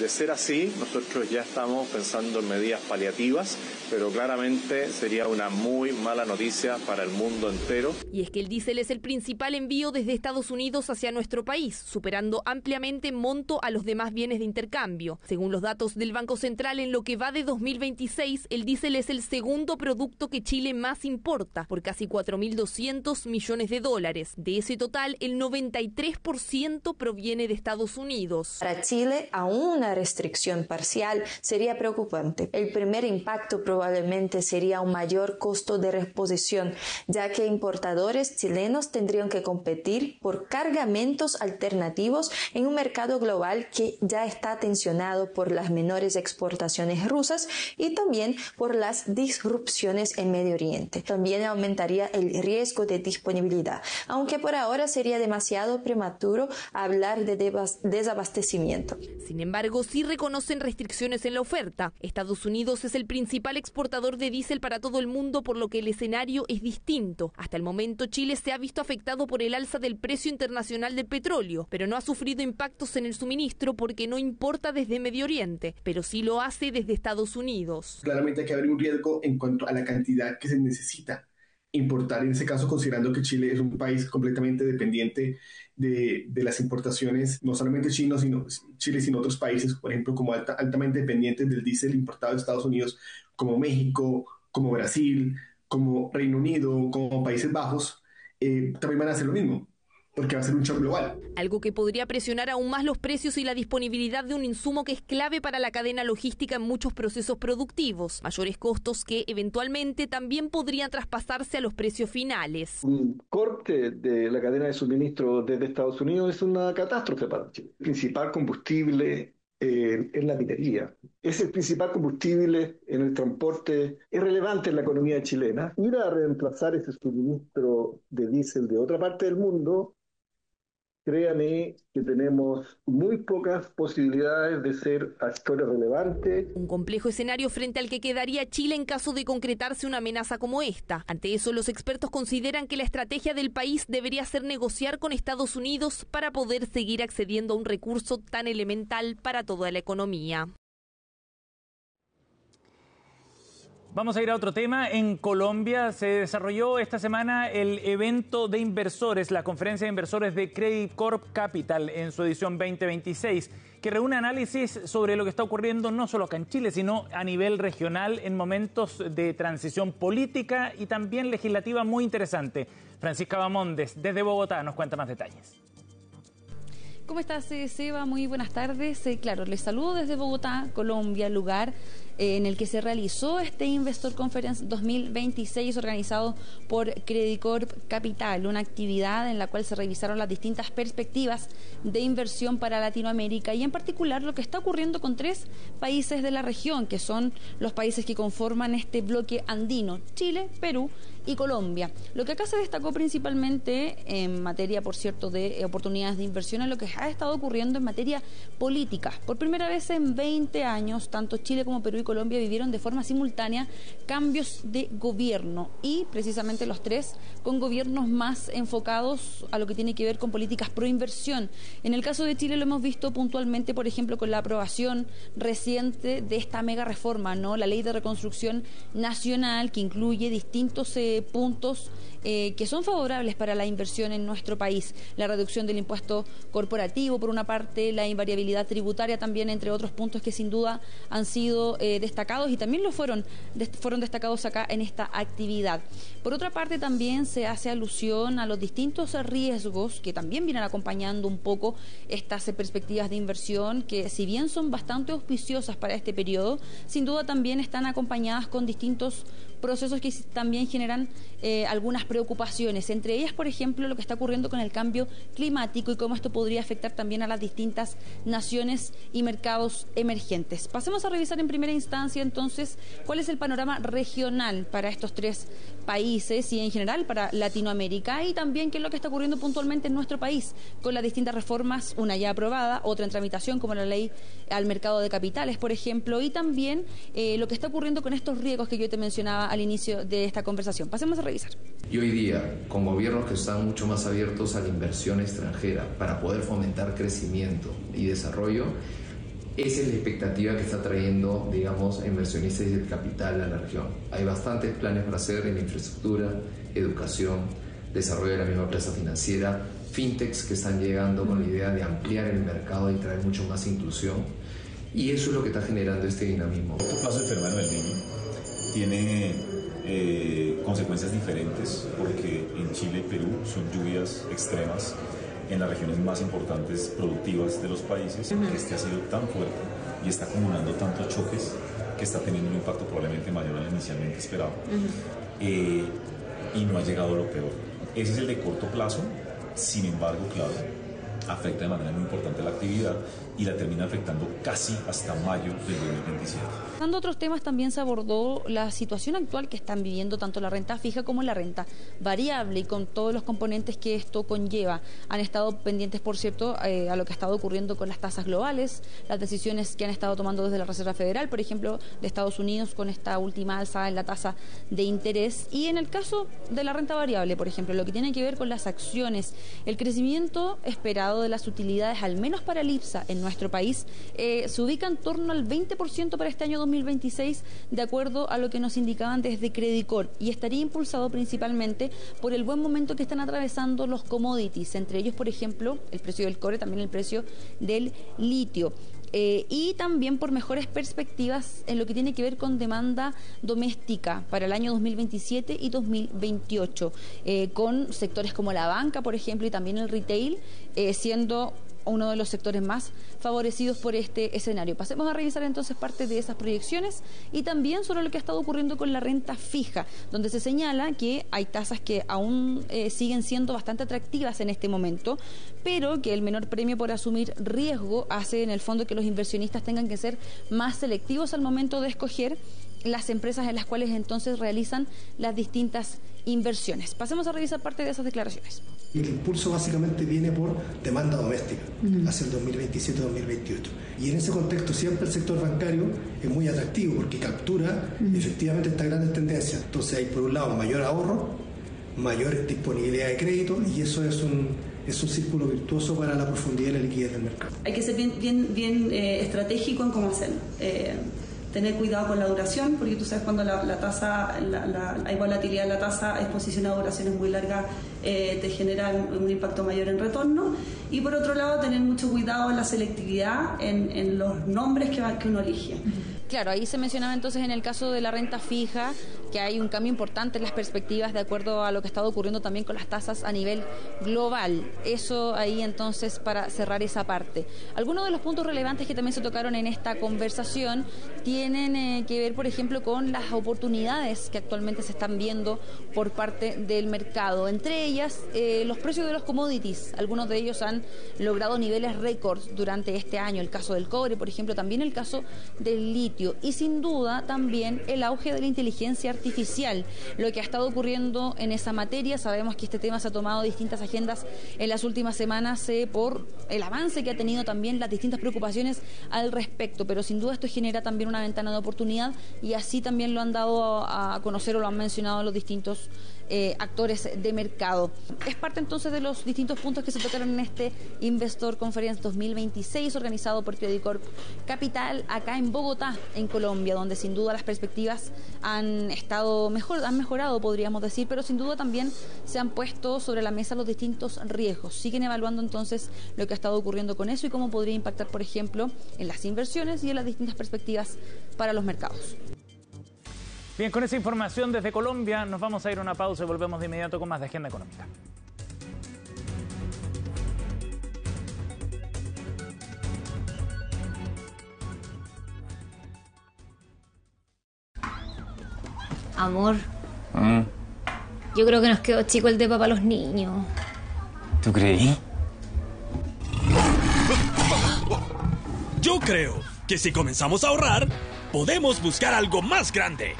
De ser así, nosotros ya estamos pensando en medidas paliativas, pero claramente sería una muy mala noticia para el mundo entero. Y es que el diésel es el principal envío desde Estados Unidos hacia nuestro país, superando ampliamente en monto a los demás bienes de intercambio. Según los datos del Banco Central, en lo que va de 2026, el diésel es el segundo producto que Chile más importa, por casi 4.200 millones de dólares. De ese total, el 93% proviene de Estados Unidos. Para Chile, aún una restricción parcial sería preocupante. El primer impacto probablemente sería un mayor costo de reposición, ya que importadores chilenos tendrían que competir por cargamentos alternativos en un mercado global que ya está tensionado por las menores exportaciones rusas y también por las disrupciones en Medio Oriente. También aumentaría el riesgo de disponibilidad, aunque por ahora sería demasiado prematuro hablar de desabastecimiento. Sin embargo, sí reconocen restricciones en la oferta. Estados Unidos es el principal exportador de diésel para todo el mundo, por lo que el escenario es distinto. Hasta el momento, Chile se ha visto afectado por el alza del precio internacional del petróleo, pero no ha sufrido impactos en el suministro porque no importa desde Medio Oriente, pero sí lo hace desde Estados Unidos. Claramente hay que haber un riesgo en cuanto a la cantidad que se necesita importar, en ese caso considerando que Chile es un país completamente dependiente de las importaciones, no solamente Chile, sino otros países, por ejemplo, como altamente dependientes del diésel importado de Estados Unidos, como México, como Brasil, como Reino Unido, como Países Bajos, también van a hacer lo mismo, porque va a ser un shock global. Algo que podría presionar aún más los precios y la disponibilidad de un insumo que es clave para la cadena logística en muchos procesos productivos. Mayores costos que eventualmente también podrían traspasarse a los precios finales. Un corte de la cadena de suministro desde Estados Unidos es una catástrofe para Chile. El principal combustible en la minería. Es el principal combustible en el transporte, es relevante en la economía chilena. Ir a reemplazar ese suministro de diésel de otra parte del mundo, créame que tenemos muy pocas posibilidades de ser actores relevantes. Un complejo escenario frente al que quedaría Chile en caso de concretarse una amenaza como esta. Ante eso, los expertos consideran que la estrategia del país debería ser negociar con Estados Unidos para poder seguir accediendo a un recurso tan elemental para toda la economía. Vamos a ir a otro tema. En Colombia se desarrolló esta semana el evento de inversores, la conferencia de inversores de Credit Corp Capital en su edición 2026, que reúne análisis sobre lo que está ocurriendo no solo acá en Chile, sino a nivel regional en momentos de transición política y también legislativa muy interesante. Francisca Bamondes, desde Bogotá, nos cuenta más detalles. ¿Cómo estás, Seba? Muy buenas tardes. Claro, les saludo desde Bogotá, Colombia, lugar en el que se realizó este Investor Conference 2026 organizado por Credit Corp Capital, una actividad en la cual se revisaron las distintas perspectivas de inversión para Latinoamérica y en particular lo que está ocurriendo con 3 países de la región, que son los países que conforman este bloque andino: Chile, Perú y Colombia. Lo que acá se destacó principalmente en materia, por cierto, de oportunidades de inversión es lo que ha estado ocurriendo en materia política. Por primera vez en 20 años, tanto Chile como Perú y Colombia vivieron de forma simultánea cambios de gobierno y precisamente los 3 con gobiernos más enfocados a lo que tiene que ver con políticas pro inversión. En el caso de Chile lo hemos visto puntualmente, por ejemplo, con la aprobación reciente de esta mega reforma, ¿no? La Ley de Reconstrucción Nacional, que incluye distintos puntos que son favorables para la inversión en nuestro país. La reducción del impuesto corporativo, por una parte, la invariabilidad tributaria también, entre otros puntos que sin duda han sido destacados y también fueron destacados acá en esta actividad. Por otra parte, también se hace alusión a los distintos riesgos que también vienen acompañando un poco estas perspectivas de inversión, que si bien son bastante auspiciosas para este periodo, sin duda también están acompañadas con distintos procesos que también generan algunas preocupaciones, entre ellas, por ejemplo, lo que está ocurriendo con el cambio climático y cómo esto podría afectar también a las distintas naciones y mercados emergentes. Pasemos a revisar en primera instancia, entonces, cuál es el panorama regional para estos 3 países y en general para Latinoamérica, y también qué es lo que está ocurriendo puntualmente en nuestro país con las distintas reformas, una ya aprobada, otra en tramitación, como la ley al mercado de capitales, por ejemplo, y también lo que está ocurriendo con estos riesgos que yo te mencionaba al inicio de esta conversación. Pasemos a revisar. Y hoy día, con gobiernos que están mucho más abiertos a la inversión extranjera para poder fomentar crecimiento y desarrollo, Esa es la expectativa que está trayendo, digamos, inversionistas y el capital a la región. Hay bastantes planes para hacer en infraestructura, educación, desarrollo de la misma plaza financiera, fintechs que están llegando con la idea de ampliar el mercado y traer mucho más inclusión. Y eso es lo que está generando este dinamismo. El paso del fenómeno del Niño tiene consecuencias diferentes porque en Chile y Perú son lluvias extremas en las regiones más importantes productivas de los países. Este ha sido tan fuerte y está acumulando tantos choques que está teniendo un impacto probablemente mayor al inicialmente esperado. Y no ha llegado a lo peor. Ese es el de corto plazo, sin embargo, claro, afecta de manera muy importante la actividad y la termina afectando casi hasta mayo del 2027. Pasando a otros temas, también se abordó la situación actual que están viviendo tanto la renta fija como la renta variable y con todos los componentes que esto conlleva. Han estado pendientes, por cierto, a lo que ha estado ocurriendo con las tasas globales, las decisiones que han estado tomando desde la Reserva Federal, por ejemplo, de Estados Unidos con esta última alza en la tasa de interés. Y en el caso de la renta variable, por ejemplo, lo que tiene que ver con las acciones, el crecimiento esperado de las utilidades, al menos para el IPSA en nuestro país, se ubica en torno al 20% para este año 2026, de acuerdo a lo que nos indicaban desde Credit Corp, y estaría impulsado principalmente por el buen momento que están atravesando los commodities, entre ellos, por ejemplo, el precio del cobre, también el precio del litio. Y también por mejores perspectivas en lo que tiene que ver con demanda doméstica para el año 2027 y 2028, con sectores como la banca, por ejemplo, y también el retail, siendo uno de los sectores más favorecidos por este escenario. Pasemos a revisar entonces parte de esas proyecciones y también sobre lo que ha estado ocurriendo con la renta fija, donde se señala que hay tasas que aún siguen siendo bastante atractivas en este momento, pero que el menor premio por asumir riesgo hace en el fondo que los inversionistas tengan que ser más selectivos al momento de escoger las empresas en las cuales entonces realizan las distintas inversiones. Pasemos a revisar parte de esas declaraciones. El impulso básicamente viene por demanda doméstica hacia el 2027-2028. Y en ese contexto siempre el sector bancario es muy atractivo porque captura efectivamente estas grandes tendencias. Entonces hay por un lado mayor ahorro, mayor disponibilidad de crédito y eso es un círculo virtuoso para la profundidad y la liquidez del mercado. Hay que ser bien estratégico en cómo hacerlo. Tener cuidado con la duración, porque tú sabes cuando la tasa, hay volatilidad en la tasa, exposición a duraciones muy largas, te generan un impacto mayor en retorno. Y por otro lado, tener mucho cuidado en la selectividad, en los nombres que uno elige. Claro, ahí se mencionaba entonces en el caso de la renta fija que hay un cambio importante en las perspectivas de acuerdo a lo que ha estado ocurriendo también con las tasas a nivel global. Eso ahí entonces para cerrar esa parte. Algunos de los puntos relevantes que también se tocaron en esta conversación tienen que ver, por ejemplo, con las oportunidades que actualmente se están viendo por parte del mercado. Entre ellas, los precios de los commodities. Algunos de ellos han logrado niveles récords durante este año. El caso del cobre, por ejemplo, también el caso del litio. Y sin duda también el auge de la inteligencia artificial, lo que ha estado ocurriendo en esa materia. Sabemos que este tema se ha tomado distintas agendas en las últimas semanas por el avance que ha tenido también, las distintas preocupaciones al respecto, pero sin duda esto genera también una ventana de oportunidad y así también lo han dado a conocer o lo han mencionado los distintos actores de mercado. Es parte entonces de los distintos puntos que se tocaron en este Investor Conference 2026 organizado por Credit Corp Capital acá en Bogotá, en Colombia, donde sin duda las perspectivas han mejorado, podríamos decir, pero sin duda también se han puesto sobre la mesa los distintos riesgos. Siguen evaluando entonces lo que ha estado ocurriendo con eso y cómo podría impactar, por ejemplo, en las inversiones y en las distintas perspectivas para los mercados. Bien, con esa información desde Colombia nos vamos a ir a una pausa y volvemos de inmediato con más de Agenda Económica. Amor, yo creo que nos quedó chico el depa para los niños. ¿Tú creí? Yo creo que si comenzamos a ahorrar, podemos buscar algo más grande.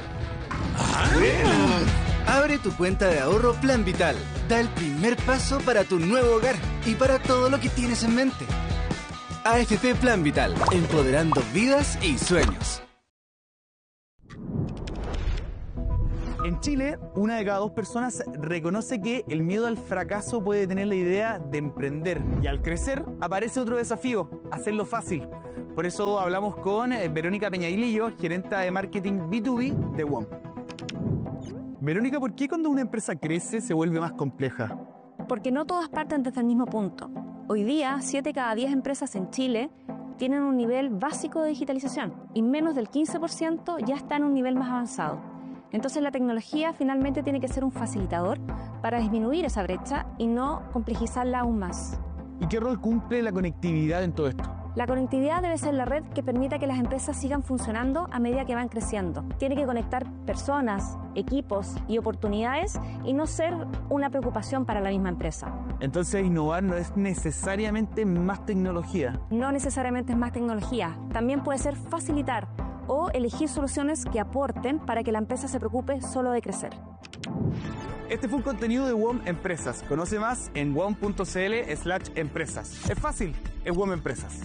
Abre tu cuenta de ahorro Plan Vital. Da el primer paso para tu nuevo hogar y para todo lo que tienes en mente. AFP Plan Vital, empoderando vidas y sueños. En Chile, 1 de cada 2 personas reconoce que el miedo al fracaso puede detener la idea de emprender. Y al crecer, aparece otro desafío, hacerlo fácil. Por eso hablamos con Verónica Peñailillo, gerenta de marketing B2B de WOM. Verónica, ¿por qué cuando una empresa crece se vuelve más compleja? Porque no todas parten desde el mismo punto. Hoy día, 7 cada 10 empresas en Chile tienen un nivel básico de digitalización y menos del 15% ya está en un nivel más avanzado. Entonces la tecnología finalmente tiene que ser un facilitador para disminuir esa brecha y no complejizarla aún más. ¿Y qué rol cumple la conectividad en todo esto? La conectividad debe ser la red que permita que las empresas sigan funcionando a medida que van creciendo. Tiene que conectar personas, equipos y oportunidades y no ser una preocupación para la misma empresa. Entonces innovar no es necesariamente más tecnología. No necesariamente es más tecnología. También puede ser facilitar o elegir soluciones que aporten para que la empresa se preocupe solo de crecer. Este fue un contenido de WOM Empresas. Conoce más en wom.cl/empresas. Es fácil, es WOM Empresas.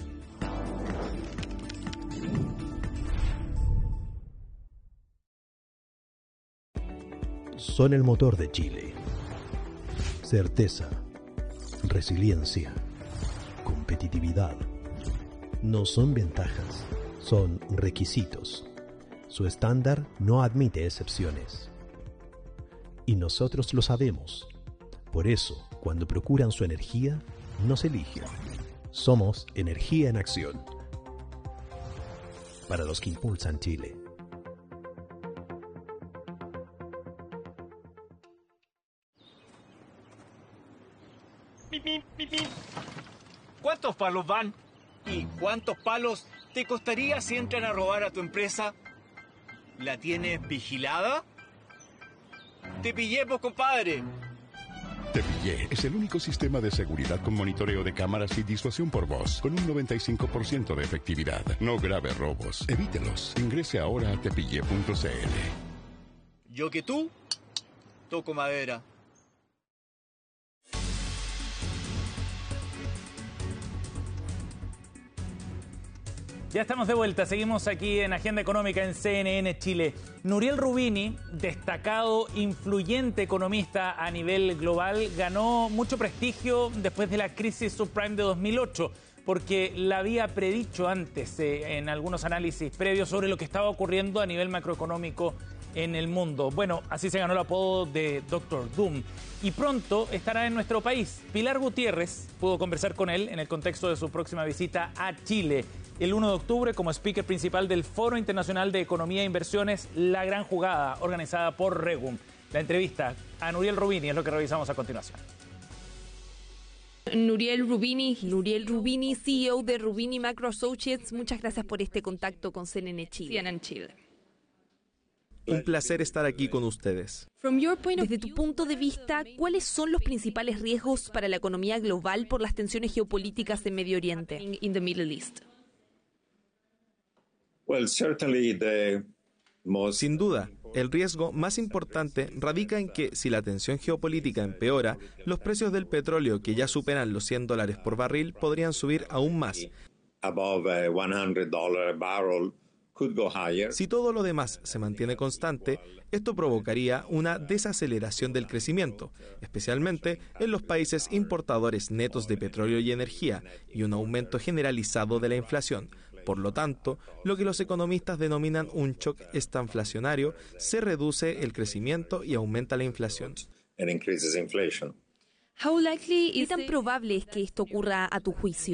Son el motor de Chile. Certeza, resiliencia, competitividad. No son ventajas, son requisitos. Su estándar no admite excepciones. Y nosotros lo sabemos. Por eso, cuando procuran su energía, nos eligen. Somos Energía en Acción. Para los que impulsan Chile. ¿Cuántos palos van? ¿Y cuántos palos te costaría si entran a robar a tu empresa? ¿La tienes vigilada? ¡Te pillé, pues, compadre! Te Pillé es el único sistema de seguridad con monitoreo de cámaras y disuasión por voz, con un 95% de efectividad. No grave robos. Evítelos. Ingrese ahora a tepillé.cl. Yo que tú, toco madera. Ya estamos de vuelta, seguimos aquí en Agenda Económica en CNN Chile. Nouriel Roubini, destacado, influyente economista a nivel global, ganó mucho prestigio después de la crisis subprime de 2008, porque la había predicho antes en algunos análisis previos sobre lo que estaba ocurriendo a nivel macroeconómico en el mundo. Bueno, así se ganó el apodo de Dr. Doom. Y pronto estará en nuestro país. Pilar Gutiérrez pudo conversar con él en el contexto de su próxima visita a Chile el 1 de octubre como speaker principal del Foro Internacional de Economía e Inversiones La Gran Jugada, organizada por Regum. La entrevista a Nouriel Roubini es lo que revisamos a continuación. Nouriel Roubini, CEO de Roubini Macro Associates, muchas gracias por este contacto con CNN Chile. Un placer estar aquí con ustedes. Desde tu punto de vista, ¿cuáles son los principales riesgos para la economía global por las tensiones geopolíticas en Medio Oriente? Sin duda, el riesgo más importante radica en que si la tensión geopolítica empeora, los precios del petróleo que ya superan los $100 por barril podrían subir aún más. Si todo lo demás se mantiene constante, esto provocaría una desaceleración del crecimiento, especialmente en los países importadores netos de petróleo y energía, y un aumento generalizado de la inflación. Por lo tanto, lo que los economistas denominan un shock estanflacionario, se reduce el crecimiento y aumenta la inflación. ¿Qué tan probable es que esto ocurra a tu juicio?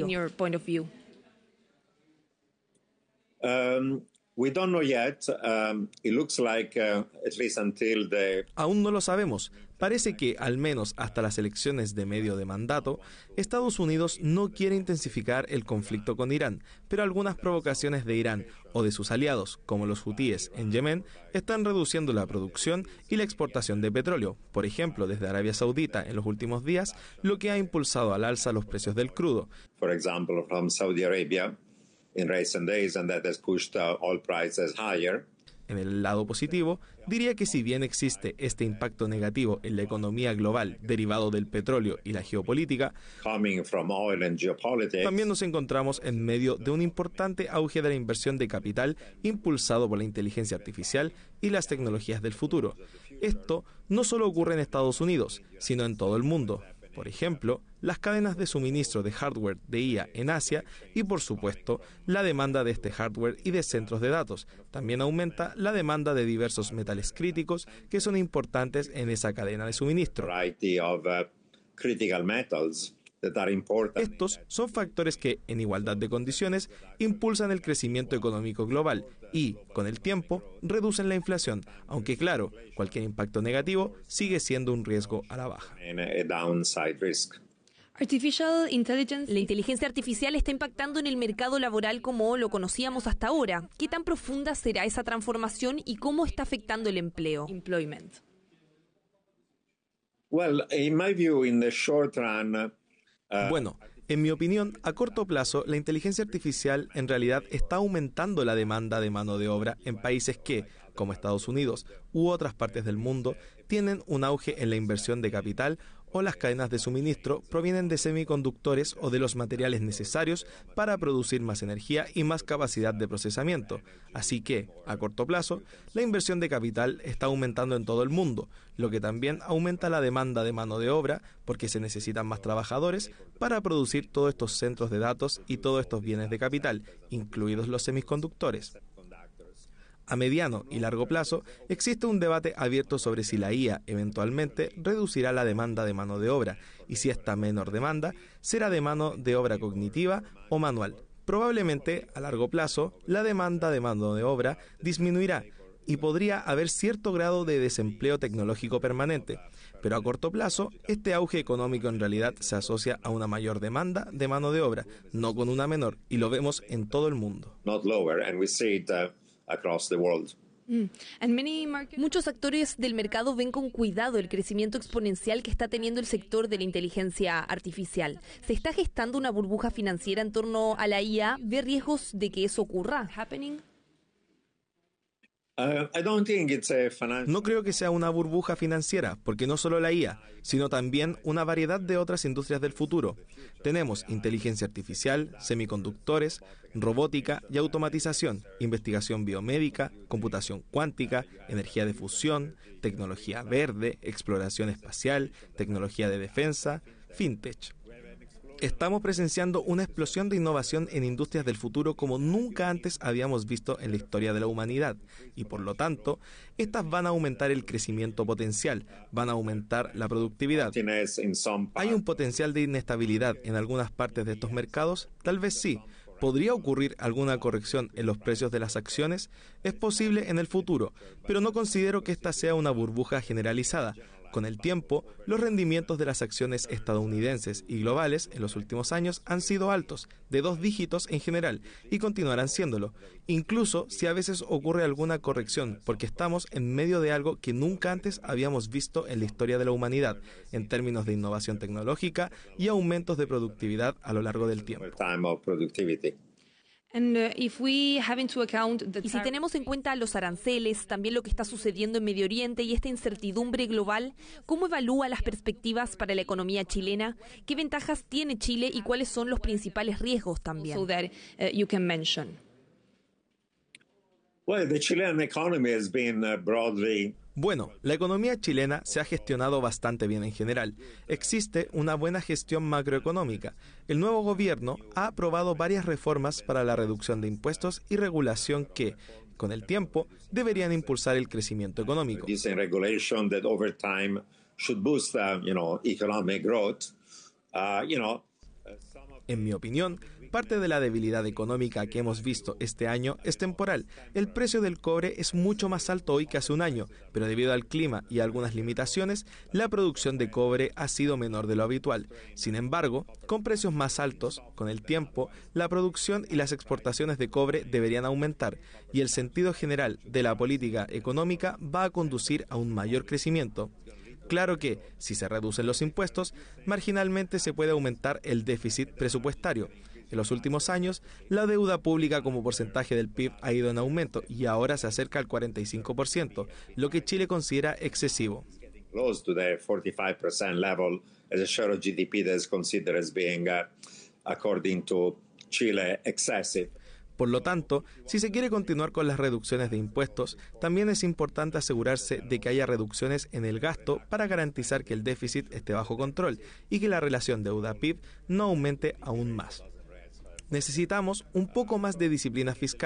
Aún no lo sabemos. Parece que, al menos hasta las elecciones de medio de mandato, Estados Unidos no quiere intensificar el conflicto con Irán, pero algunas provocaciones de Irán o de sus aliados, como los hutíes en Yemen, están reduciendo la producción y la exportación de petróleo, por ejemplo, desde Arabia Saudita en los últimos días, lo que ha impulsado al alza los precios del crudo. For example, from Saudi Arabia in recent days, and that has pushed oil prices higher. En el lado positivo, diría que si bien existe este impacto negativo en la economía global derivado del petróleo y la geopolítica, también nos encontramos en medio de un importante auge de la inversión de capital impulsado por la inteligencia artificial y las tecnologías del futuro. Esto no solo ocurre en Estados Unidos, sino en todo el mundo. Por ejemplo, las cadenas de suministro de hardware de IA en Asia y, por supuesto, la demanda de este hardware y de centros de datos. También aumenta la demanda de diversos metales críticos que son importantes en esa cadena de suministro. Estos son factores que, en igualdad de condiciones, impulsan el crecimiento económico global y, con el tiempo, reducen la inflación, aunque claro, cualquier impacto negativo sigue siendo un riesgo a la baja. La inteligencia artificial está impactando en el mercado laboral como lo conocíamos hasta ahora. ¿Qué tan profunda será esa transformación y cómo está afectando el empleo? Bueno, en mi opinión, a corto plazo, la inteligencia artificial en realidad está aumentando la demanda de mano de obra en países que, como Estados Unidos u otras partes del mundo, tienen un auge en la inversión de capital o las cadenas de suministro provienen de semiconductores o de los materiales necesarios para producir más energía y más capacidad de procesamiento. Así que, a corto plazo, la inversión de capital está aumentando en todo el mundo, lo que también aumenta la demanda de mano de obra porque se necesitan más trabajadores para producir todos estos centros de datos y todos estos bienes de capital, incluidos los semiconductores. A mediano y largo plazo, existe un debate abierto sobre si la IA eventualmente reducirá la demanda de mano de obra y si esta menor demanda será de mano de obra cognitiva o manual. Probablemente, a largo plazo, la demanda de mano de obra disminuirá y podría haber cierto grado de desempleo tecnológico permanente. Pero a corto plazo, este auge económico en realidad se asocia a una mayor demanda de mano de obra, no con una menor, y lo vemos en todo el mundo. Muchos actores del mercado ven con cuidado el crecimiento exponencial que está teniendo el sector de la inteligencia artificial. ¿Se está gestando una burbuja financiera en torno a la IA? ¿Ve riesgos de que eso ocurra? No creo que sea una burbuja financiera, porque no solo la IA, sino también una variedad de otras industrias del futuro. Tenemos inteligencia artificial, semiconductores, robótica y automatización, investigación biomédica, computación cuántica, energía de fusión, tecnología verde, exploración espacial, tecnología de defensa, fintech. Estamos presenciando una explosión de innovación en industrias del futuro como nunca antes habíamos visto en la historia de la humanidad y por lo tanto, estas van a aumentar el crecimiento potencial, van a aumentar la productividad. ¿Hay un potencial de inestabilidad en algunas partes de estos mercados? Tal vez sí. ¿Podría ocurrir alguna corrección en los precios de las acciones? Es posible en el futuro, pero no considero que esta sea una burbuja generalizada. Con el tiempo, los rendimientos de las acciones estadounidenses y globales en los últimos años han sido altos, de 2 dígitos en general, y continuarán siéndolo, incluso si a veces ocurre alguna corrección, porque estamos en medio de algo que nunca antes habíamos visto en la historia de la humanidad, en términos de innovación tecnológica y aumentos de productividad a lo largo del tiempo. Y si tenemos en cuenta los aranceles, también lo que está sucediendo en Medio Oriente y esta incertidumbre global, ¿cómo evalúa las perspectivas para la economía chilena? ¿Qué ventajas tiene Chile y cuáles son los principales riesgos también? Bueno, la economía chilena se ha gestionado bastante bien en general. Existe una buena gestión macroeconómica. El nuevo gobierno ha aprobado varias reformas para la reducción de impuestos y regulación que, con el tiempo, deberían impulsar el crecimiento económico. En mi opinión, parte de la debilidad económica que hemos visto este año es temporal. El precio del cobre es mucho más alto hoy que hace un año, pero debido al clima y a algunas limitaciones, la producción de cobre ha sido menor de lo habitual. Sin embargo, con precios más altos, con el tiempo, la producción y las exportaciones de cobre deberían aumentar, y el sentido general de la política económica va a conducir a un mayor crecimiento. Claro que, si se reducen los impuestos, marginalmente se puede aumentar el déficit presupuestario. En los últimos años, la deuda pública como porcentaje del PIB ha ido en aumento y ahora se acerca al 45%, lo que Chile considera excesivo. Close to the 45% level as a share of GDP that is considered as being, according to Chile, excessive. Por lo tanto, si se quiere continuar con las reducciones de impuestos, también es importante asegurarse de que haya reducciones en el gasto para garantizar que el déficit esté bajo control y que la relación deuda-PIB no aumente aún más. Necesitamos un poco más de disciplina fiscal